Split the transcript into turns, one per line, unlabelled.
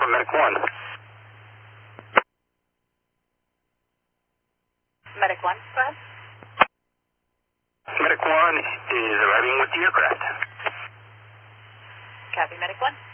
from Medic 1.
Medic 1, go ahead.
Medic 1 is arriving with the aircraft.
Copy, Medic 1.